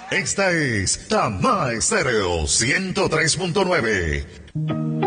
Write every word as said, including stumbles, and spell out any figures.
Esta es Tama Estéreo ciento tres punto nueve.